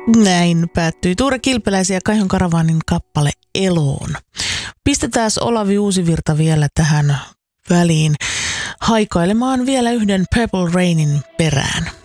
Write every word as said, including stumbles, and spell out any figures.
Näin päättyi Tuure Kilpeläisen ja Kaijon Karavanin kappale Eloon. Pistetään Olavi Uusivirta vielä tähän väliin haikailemaan vielä yhden Purple Rainin perään.